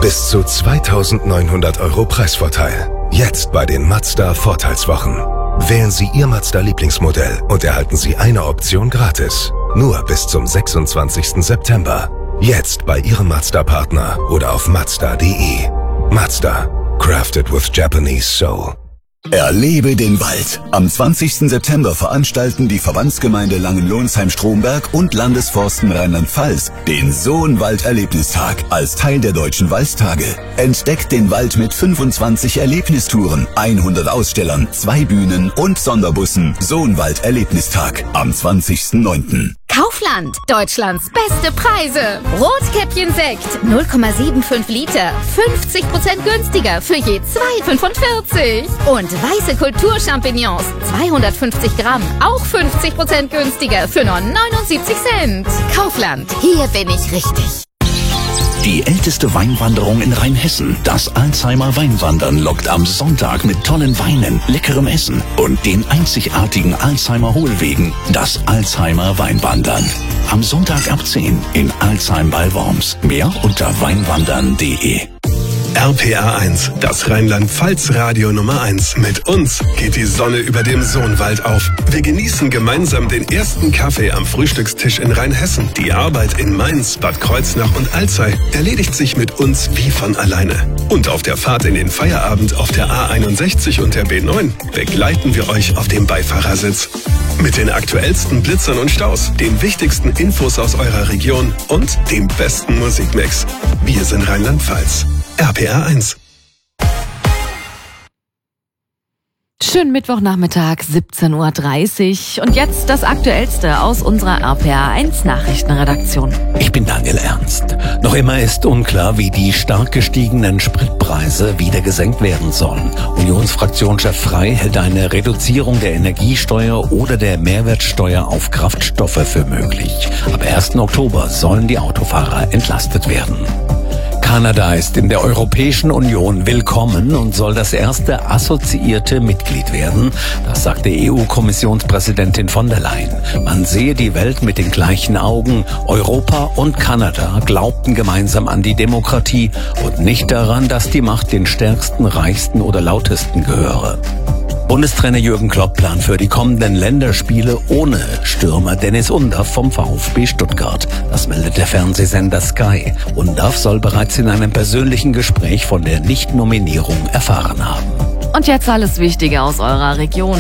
Bis zu 2.900 € Preisvorteil. Jetzt bei den Mazda Vorteilswochen. Wählen Sie Ihr Mazda-Lieblingsmodell und erhalten Sie eine Option gratis. Nur bis zum 26. September. Jetzt bei Ihrem Mazda-Partner oder auf Mazda.de. Mazda. Crafted with Japanese soul. Erlebe den Wald. Am 20. September veranstalten die Verbandsgemeinde Langenlohnsheim-Stromberg und Landesforsten Rheinland-Pfalz den Sohnwald-Erlebnistag als Teil der Deutschen Waldtage. Entdeckt den Wald mit 25 Erlebnistouren, 100 Ausstellern, 2 Bühnen und Sonderbussen. Sohnwald-Erlebnistag am 20.09. Kaufland, Deutschlands beste Preise. Rotkäppchen-Sekt, 0,75 Liter, 50% günstiger für je 2,45. Und weiße Kulturchampignons, 250 Gramm, auch 50% günstiger für nur 79 Cent. Kaufland, hier bin ich richtig. Die älteste Weinwanderung in Rheinhessen, das Alzheimer Weinwandern, lockt am Sonntag mit tollen Weinen, leckerem Essen und den einzigartigen Alzheimer Hohlwegen, das Alzheimer Weinwandern. Am Sonntag ab 10 in Alzheim bei Worms. Mehr unter weinwandern.de. RPA 1, das Rheinland-Pfalz-Radio Nummer 1. Mit uns geht die Sonne über dem Sohnwald auf. Wir genießen gemeinsam den ersten Kaffee am Frühstückstisch in Rheinhessen. Die Arbeit in Mainz, Bad Kreuznach und Alzey erledigt sich mit uns wie von alleine. Und auf der Fahrt in den Feierabend auf der A61 und der B9 begleiten wir euch auf dem Beifahrersitz. Mit den aktuellsten Blitzern und Staus, den wichtigsten Infos aus eurer Region und dem besten Musikmix. Wir sind Rheinland-Pfalz. RPA 1. Schönen Mittwochnachmittag, 17:30 Uhr. Und jetzt das Aktuellste aus unserer RPA 1 Nachrichtenredaktion. Ich bin Daniel Ernst. Noch immer ist unklar, wie die stark gestiegenen Spritpreise wieder gesenkt werden sollen. Unionsfraktionschef Frey hält eine Reduzierung der Energiesteuer oder der Mehrwertsteuer auf Kraftstoffe für möglich. Ab 1. Oktober sollen die Autofahrer entlastet werden. Kanada ist in der Europäischen Union willkommen und soll das erste assoziierte Mitglied werden. Das sagte EU-Kommissionspräsidentin von der Leyen. Man sehe die Welt mit den gleichen Augen. Europa und Kanada glaubten gemeinsam an die Demokratie und nicht daran, dass die Macht den Stärksten, Reichsten oder Lautesten gehöre. Bundestrainer Jürgen Klopp plant für die kommenden Länderspiele ohne Stürmer Dennis Undaff vom VfB Stuttgart. Das meldet der Fernsehsender Sky. Undaff soll bereits in einem persönlichen Gespräch von der Nicht-Nominierung erfahren haben. Und jetzt alles Wichtige aus eurer Region.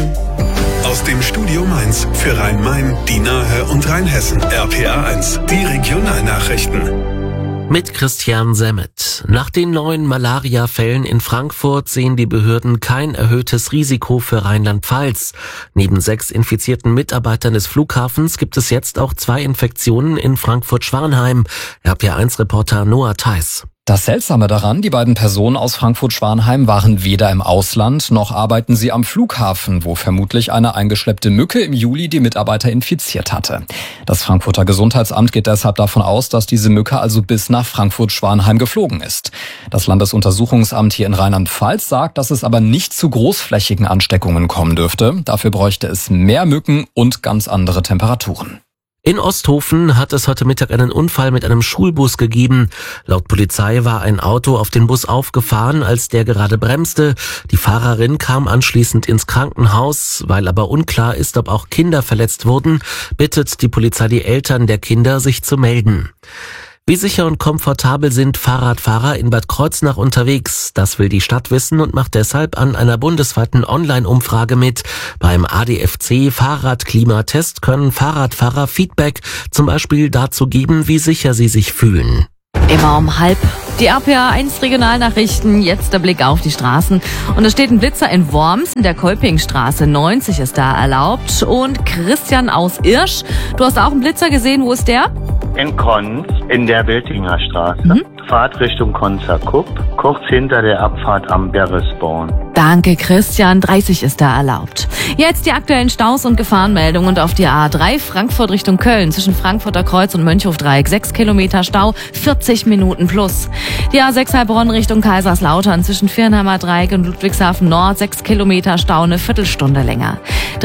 Aus dem Studio Mainz für Rhein-Main, die Nahe und Rheinhessen. RPA 1, die Regionalnachrichten. Mit Christian Semmet. Nach den neuen Malaria-Fällen in Frankfurt sehen die Behörden kein erhöhtes Risiko für Rheinland-Pfalz. Neben 6 infizierten Mitarbeitern des Flughafens gibt es jetzt auch 2 Infektionen in Frankfurt-Schwanheim. RPA1-Reporter Noah Theis. Das Seltsame daran, die beiden Personen aus Frankfurt-Schwanheim waren weder im Ausland, noch arbeiten sie am Flughafen, wo vermutlich eine eingeschleppte Mücke im Juli die Mitarbeiter infiziert hatte. Das Frankfurter Gesundheitsamt geht deshalb davon aus, dass diese Mücke also bis nach Frankfurt-Schwanheim geflogen ist. Das Landesuntersuchungsamt hier in Rheinland-Pfalz sagt, dass es aber nicht zu großflächigen Ansteckungen kommen dürfte. Dafür bräuchte es mehr Mücken und ganz andere Temperaturen. In Osthofen hat es heute Mittag einen Unfall mit einem Schulbus gegeben. Laut Polizei war ein Auto auf den Bus aufgefahren, als der gerade bremste. Die Fahrerin kam anschließend ins Krankenhaus. Weil aber unklar ist, ob auch Kinder verletzt wurden, bittet die Polizei die Eltern der Kinder, sich zu melden. Wie sicher und komfortabel sind Fahrradfahrer in Bad Kreuznach unterwegs? Das will die Stadt wissen und macht deshalb an einer bundesweiten Online-Umfrage mit. Beim ADFC Fahrradklimatest können Fahrradfahrer Feedback zum Beispiel dazu geben, wie sicher sie sich fühlen. Immer um 12:30. Die RPA 1 Regionalnachrichten, jetzt der Blick auf die Straßen. Und es steht ein Blitzer in Worms, in der Kolpingstraße 90 ist da erlaubt. Und Christian aus Irsch, du hast auch einen Blitzer gesehen, wo ist der? In Konz, in der Wiltinger Straße. Fahrt Richtung Konzerkupp, kurz hinter der Abfahrt am Berresborn. Danke, Christian. 30 ist da erlaubt. Jetzt die aktuellen Staus und Gefahrenmeldungen und auf die A3 Frankfurt Richtung Köln zwischen Frankfurter Kreuz und Mönchhofdreieck 6 Kilometer Stau, 40 Minuten plus. Die A6 Heilbronn Richtung Kaiserslautern zwischen Viernheimer Dreieck und Ludwigshafen Nord 6 Kilometer Stau, eine Viertelstunde länger.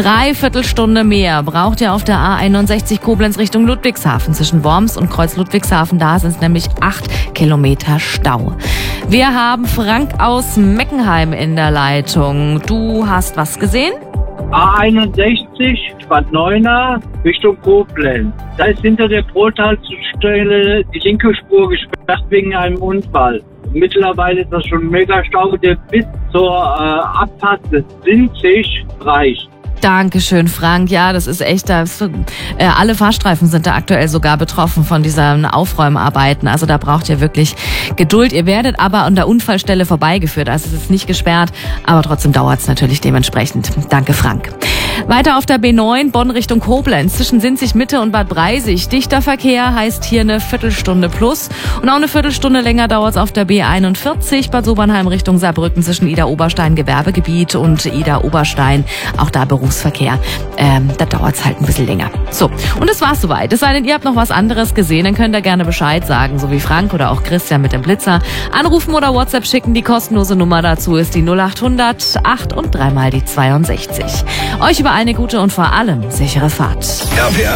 3/4 Stunde mehr braucht ihr auf der A61 Koblenz Richtung Ludwigshafen zwischen Worms und Kreuz Ludwigshafen. Da sind es nämlich 8 Kilometer Stau. Wir haben Frank aus Meckenheim in der Leitung. Du hast was gesehen? A61, Bad Neuenahr, Richtung Koblenz. Da ist hinter der Brothaltestelle die linke Spur gesperrt wegen einem Unfall. Mittlerweile ist das schon mega Stau, der bis zur Abfahrt des Sinzig reicht. Dankeschön, Frank. Ja, das ist echt, alle Fahrstreifen sind da aktuell sogar betroffen von diesen Aufräumarbeiten. Also da braucht ihr wirklich Geduld. Ihr werdet aber an der Unfallstelle vorbeigeführt. Also es ist nicht gesperrt, aber trotzdem dauert es natürlich dementsprechend. Danke, Frank. Weiter auf der B9, Bonn Richtung Koblenz, zwischen Sinzig Mitte und Bad Breisig. Dichter Verkehr heißt hier eine Viertelstunde plus. Und auch eine Viertelstunde länger dauert es auf der B41, Bad Sobernheim Richtung Saarbrücken, zwischen Ida-Oberstein Gewerbegebiet und Ida-Oberstein. Auch da Berufsverkehr. Da dauert es halt ein bisschen länger. So, und das war's soweit. Es sei denn, ihr habt noch was anderes gesehen, dann könnt ihr gerne Bescheid sagen, so wie Frank oder auch Christian mit dem Blitzer. Anrufen oder WhatsApp schicken, die kostenlose Nummer dazu ist die 0800 8 und 3 mal die 62. Euch über eine gute und vor allem sichere Fahrt. RPA